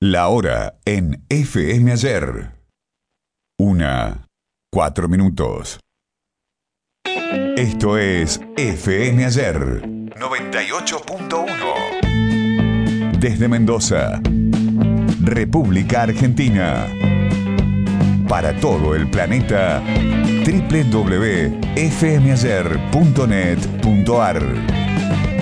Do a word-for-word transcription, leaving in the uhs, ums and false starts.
La hora en F M Ayer. Una, cuatro minutos. Esto es F M Ayer noventa y ocho punto uno. Desde Mendoza, República Argentina. Para todo el planeta, doble u doble u doble u punto f m ayer punto net punto a r.